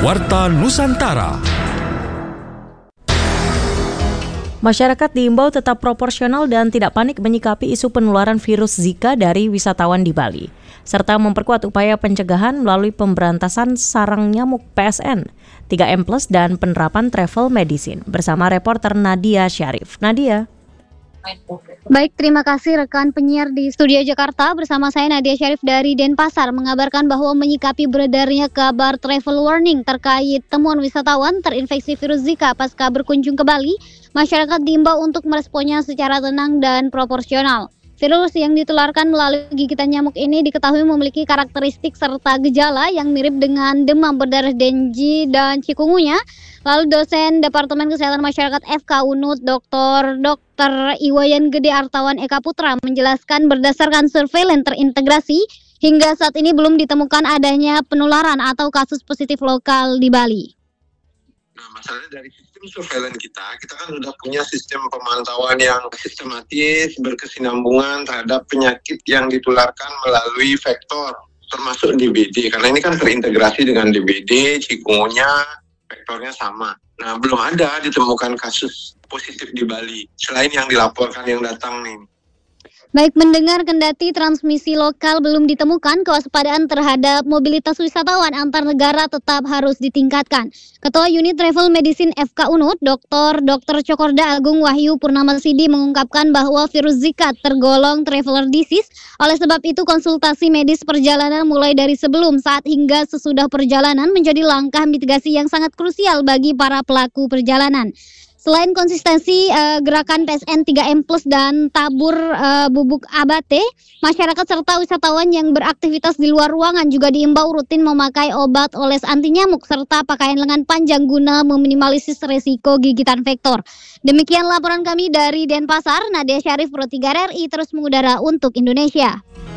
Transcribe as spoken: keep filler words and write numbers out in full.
Warta Nusantara. Masyarakat diimbau tetap proporsional dan tidak panik menyikapi isu penularan virus Zika dari wisatawan di Bali, serta memperkuat upaya pencegahan melalui pemberantasan sarang nyamuk P S N, tiga M plus, dan penerapan travel medicine. Bersama reporter Nadia Syarif. Nadia. Baik, terima kasih rekan penyiar di Studio Jakarta. Bersama saya Nadia Syarif dari Denpasar mengabarkan bahwa menyikapi beredarnya kabar travel warning terkait temuan wisatawan terinfeksi virus Zika pasca berkunjung ke Bali, masyarakat diimbau untuk meresponnya secara tenang dan proporsional. Virus yang ditularkan melalui gigitan nyamuk ini diketahui memiliki karakteristik serta gejala yang mirip dengan demam berdarah, Dengue, dan chikungunya. Lalu dosen Departemen Kesehatan Masyarakat F K U N U T Dr. Dr. Iwayan Gede Artawan Eka Putra menjelaskan berdasarkan surveilan terintegrasi hingga saat ini belum ditemukan adanya penularan atau kasus positif lokal di Bali. Nah, masalahnya dari sistem surveillance kita, kita kan sudah punya sistem pemantauan yang sistematis, berkesinambungan terhadap penyakit yang ditularkan melalui vektor, termasuk D B D. Karena ini kan terintegrasi dengan D B D, chikungunya, vektornya sama. Nah, belum ada ditemukan kasus positif di Bali, selain yang dilaporkan yang datang nih. Baik, mendengar kendati transmisi lokal belum ditemukan, kewaspadaan terhadap mobilitas wisatawan antar negara tetap harus ditingkatkan. Ketua Unit Travel Medicine F K U N U T, Doktor Doktor Cokorda Agung Wahyu Purnamasidi mengungkapkan bahwa virus Zika tergolong traveler disease. Oleh sebab itu, konsultasi medis perjalanan mulai dari sebelum, saat hingga sesudah perjalanan menjadi langkah mitigasi yang sangat krusial bagi para pelaku perjalanan. Selain konsistensi uh, gerakan P S N tiga M plus dan tabur uh, bubuk abate, masyarakat serta wisatawan yang beraktivitas di luar ruangan juga diimbau rutin memakai obat oles anti nyamuk serta pakaian lengan panjang guna meminimalisir resiko gigitan vektor. Demikian laporan kami dari Denpasar. Nadia Syarif, Pro tiga R R I terus mengudara untuk Indonesia.